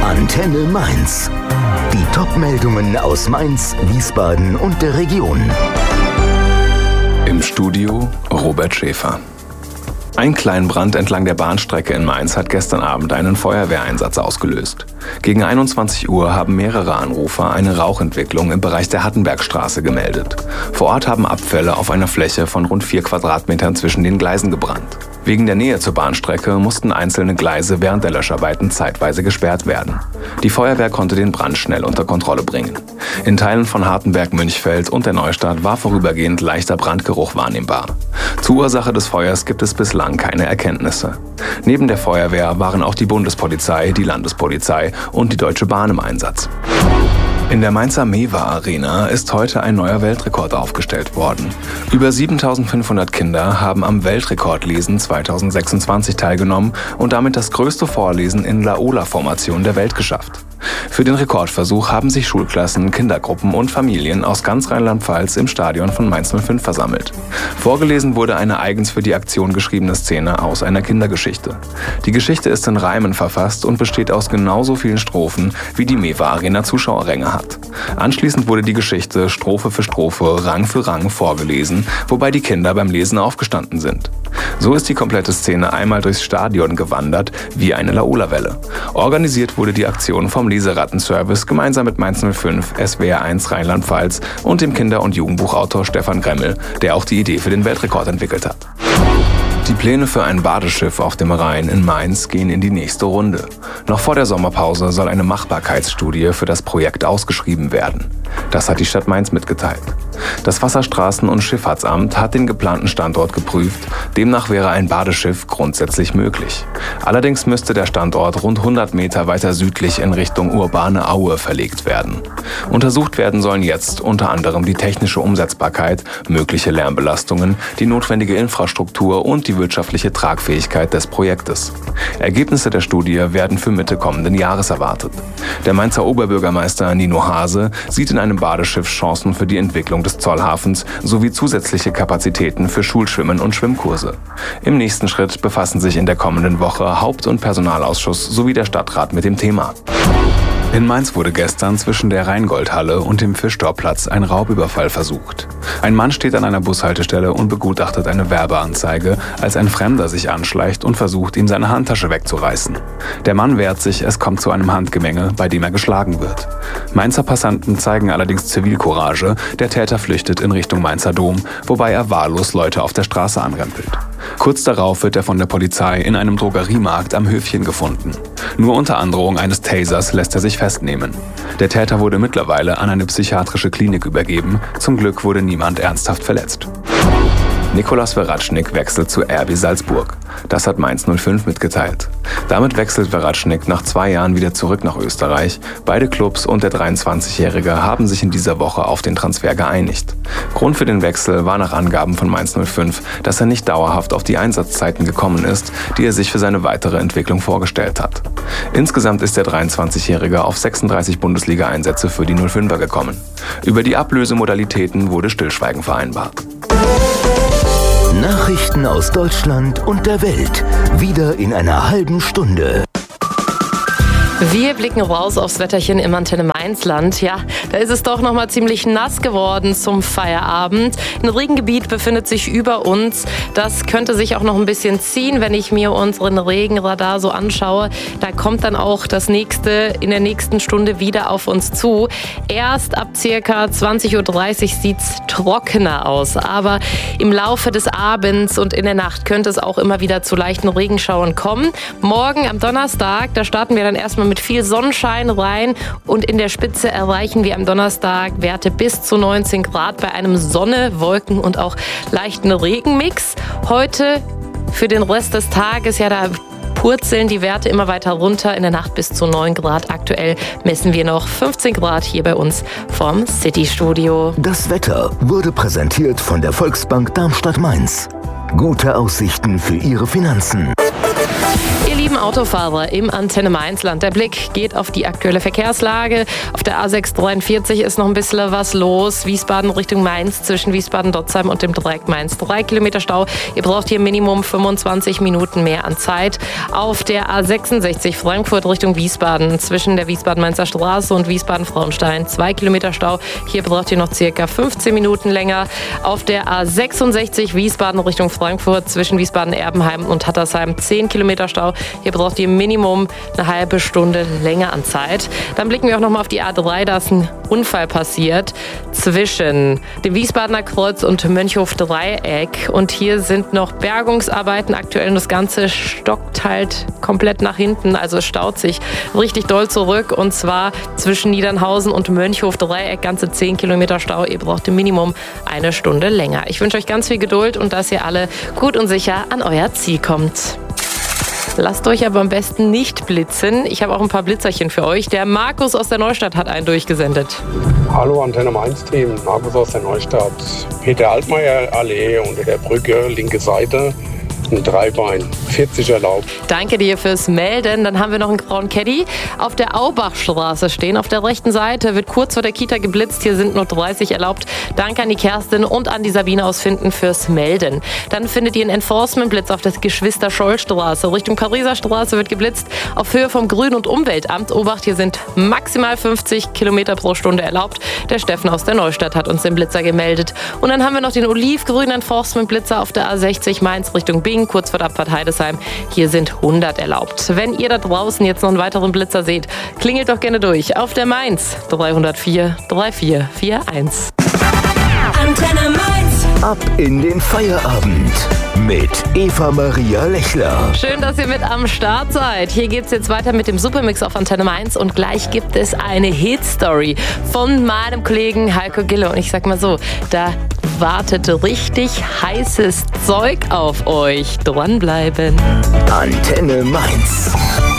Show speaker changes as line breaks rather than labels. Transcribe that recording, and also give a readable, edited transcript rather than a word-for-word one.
Antenne Mainz. Die Top-Meldungen aus Mainz, Wiesbaden und der Region.
Im Studio Robert Schäfer. Ein Kleinbrand entlang der Bahnstrecke in Mainz hat gestern Abend einen Feuerwehreinsatz ausgelöst. Gegen 21 Uhr haben mehrere Anrufer eine Rauchentwicklung im Bereich der Hattenbergstraße gemeldet. Vor Ort haben Abfälle auf einer Fläche von rund 4 Quadratmetern zwischen den Gleisen gebrannt. Wegen der Nähe zur Bahnstrecke mussten einzelne Gleise während der Löscharbeiten zeitweise gesperrt werden. Die Feuerwehr konnte den Brand schnell unter Kontrolle bringen. In Teilen von Hartenberg-Münchfeld und der Neustadt war vorübergehend leichter Brandgeruch wahrnehmbar. Zur Ursache des Feuers gibt es bislang keine Erkenntnisse. Neben der Feuerwehr waren auch die Bundespolizei, die Landespolizei und die Deutsche Bahn im Einsatz. In der Mainzer Mewa Arena ist heute ein neuer Weltrekord aufgestellt worden. Über 7.500 Kinder haben am Weltrekordlesen 2026 teilgenommen und damit das größte Vorlesen in Laola-Formation der Welt geschafft. Für den Rekordversuch haben sich Schulklassen, Kindergruppen und Familien aus ganz Rheinland-Pfalz im Stadion von Mainz 05 versammelt. Vorgelesen wurde eine eigens für die Aktion geschriebene Szene aus einer Kindergeschichte. Die Geschichte ist in Reimen verfasst und besteht aus genauso vielen Strophen, wie die Mewa Arena Zuschauerränge hat. Anschließend wurde die Geschichte Strophe für Strophe, Rang für Rang vorgelesen, wobei die Kinder beim Lesen aufgestanden sind. So ist die komplette Szene einmal durchs Stadion gewandert, wie eine Laola-Welle. Organisiert wurde die Aktion vom Leserattenservice gemeinsam mit Mainz 05, SWR 1 Rheinland-Pfalz und dem Kinder- und Jugendbuchautor Stefan Gremmel, der auch die Idee für den Weltrekord entwickelt hat. Die Pläne für ein Badeschiff auf dem Rhein in Mainz gehen in die nächste Runde. Noch vor der Sommerpause soll eine Machbarkeitsstudie für das Projekt ausgeschrieben werden. Das hat die Stadt Mainz mitgeteilt. Das Wasserstraßen- und Schifffahrtsamt hat den geplanten Standort geprüft. Demnach wäre ein Badeschiff grundsätzlich möglich. Allerdings müsste der Standort rund 100 Meter weiter südlich in Richtung urbane Aue verlegt werden. Untersucht werden sollen jetzt unter anderem die technische Umsetzbarkeit, mögliche Lärmbelastungen, die notwendige Infrastruktur und die wirtschaftliche Tragfähigkeit des Projektes. Ergebnisse der Studie werden für Mitte kommenden Jahres erwartet. Der Mainzer Oberbürgermeister Nino Hase sieht in einem Badeschiff Chancen für die Entwicklung des Zollhafens sowie zusätzliche Kapazitäten für Schulschwimmen und Schwimmkurse. Im nächsten Schritt befassen sich in der kommenden Woche Haupt- und Personalausschuss sowie der Stadtrat mit dem Thema. In Mainz wurde gestern zwischen der Rheingoldhalle und dem Fischtorplatz ein Raubüberfall versucht. Ein Mann steht an einer Bushaltestelle und begutachtet eine Werbeanzeige, als ein Fremder sich anschleicht und versucht, ihm seine Handtasche wegzureißen. Der Mann wehrt sich, es kommt zu einem Handgemenge, bei dem er geschlagen wird. Mainzer Passanten zeigen allerdings Zivilcourage, der Täter flüchtet in Richtung Mainzer Dom, wobei er wahllos Leute auf der Straße anrempelt. Kurz darauf wird er von der Polizei in einem Drogeriemarkt am Höfchen gefunden. Nur unter Androhung eines Tasers lässt er sich festnehmen. Der Täter wurde mittlerweile an eine psychiatrische Klinik übergeben. Zum Glück wurde niemand ernsthaft verletzt. Nikolaus Veratschnik wechselt zu RB Salzburg. Das hat Mainz 05 mitgeteilt. Damit wechselt Veratschnik nach 2 Jahren wieder zurück nach Österreich. Beide Clubs und der 23-Jährige haben sich in dieser Woche auf den Transfer geeinigt. Grund für den Wechsel war nach Angaben von Mainz 05, dass er nicht dauerhaft auf die Einsatzzeiten gekommen ist, die er sich für seine weitere Entwicklung vorgestellt hat. Insgesamt ist der 23-Jährige auf 36 Bundesliga-Einsätze für die 05er gekommen. Über die Ablösemodalitäten wurde Stillschweigen vereinbart.
Nachrichten aus Deutschland und der Welt. Wieder in einer halben Stunde.
Wir blicken raus aufs Wetterchen im Antenne Mainzland. Ja, da ist es doch noch mal ziemlich nass geworden zum Feierabend. Ein Regengebiet befindet sich über uns. Das könnte sich auch noch ein bisschen ziehen, wenn ich mir unseren Regenradar so anschaue. Da kommt dann auch das nächste in der nächsten Stunde wieder auf uns zu. Erst ab circa 20:30 Uhr sieht es trockener aus. Aber im Laufe des Abends und in der Nacht könnte es auch immer wieder zu leichten Regenschauern kommen. Morgen am Donnerstag, da starten wir dann erstmal mit viel Sonnenschein rein und in der Spitze erreichen wir am Donnerstag Werte bis zu 19 Grad bei einem Sonne-, Wolken- und auch leichten Regenmix. Heute für den Rest des Tages, ja, da purzeln die Werte immer weiter runter, in der Nacht bis zu 9 Grad. Aktuell messen wir noch 15 Grad hier bei uns vom City-Studio.
Das Wetter wurde präsentiert von der Volksbank Darmstadt-Mainz. Gute Aussichten für Ihre Finanzen.
lieben Autofahrer im Antenne Mainzland, der Blick geht auf die aktuelle Verkehrslage. Auf der A643 ist noch ein bisschen was los. Wiesbaden Richtung Mainz zwischen Wiesbaden-Dotzheim und dem Dreieck Mainz. 3 Kilometer Stau. Ihr braucht hier Minimum 25 Minuten mehr an Zeit. Auf der A66 Frankfurt Richtung Wiesbaden zwischen der Wiesbaden-Mainzer Straße und Wiesbaden-Frauenstein. 2 Kilometer Stau. Hier braucht ihr noch circa 15 Minuten länger. Auf der A66 Wiesbaden Richtung Frankfurt zwischen Wiesbaden-Erbenheim und Hattersheim. 10 Kilometer Stau. Hier braucht ihr Minimum eine halbe Stunde länger an Zeit. Dann blicken wir auch noch mal auf die A3. Da ist ein Unfall passiert zwischen dem Wiesbadener Kreuz und Mönchhof-Dreieck. Und hier sind noch Bergungsarbeiten aktuell. Und das Ganze stockt halt komplett nach hinten. Also es staut sich richtig doll zurück. Und zwar zwischen Niedernhausen und Mönchhof-Dreieck. Ganze 10 Kilometer Stau. Ihr braucht im Minimum eine Stunde länger. Ich wünsche euch ganz viel Geduld und dass ihr alle gut und sicher an euer Ziel kommt. Lasst euch aber am besten nicht blitzen. Ich habe auch ein paar Blitzerchen für euch. Der Markus aus der Neustadt hat einen durchgesendet.
Hallo Antenne Mainz-Team, Markus aus der Neustadt. Peter-Altmaier-Allee unter der Brücke, linke Seite. Ein Dreibein, 40 erlaubt.
Danke dir fürs Melden. Dann haben wir noch einen grauen Caddy auf der Aubachstraße stehen. Auf der rechten Seite wird kurz vor der Kita geblitzt. Hier sind nur 30 erlaubt. Danke an die Kerstin und an die Sabine aus Finden fürs Melden. Dann findet ihr einen Enforcement-Blitz auf der Geschwister-Scholl-Straße. Richtung Pariser Straße wird geblitzt auf Höhe vom Grün- und Umweltamt. Obacht, hier sind maximal 50 Kilometer pro Stunde erlaubt. Der Steffen aus der Neustadt hat uns den Blitzer gemeldet. Und dann haben wir noch den olivgrünen Enforcement-Blitzer auf der A60 Mainz Richtung Bing, kurz vor der Abfahrt Heidesheim. Hier sind 100 erlaubt. Wenn ihr da draußen jetzt noch einen weiteren Blitzer seht, klingelt doch gerne durch auf der Mainz 304 3441.
Antenne Mainz. Ab in den Feierabend mit Eva-Maria Lechler.
Schön, dass ihr mit am Start seid. Hier geht's jetzt weiter mit dem Supermix auf Antenne Mainz und gleich gibt es eine Hit-Story von meinem Kollegen Heiko Gille. Und ich sag mal so, da wartet richtig heißes Zeug auf euch. Dranbleiben.
Antenne Mainz.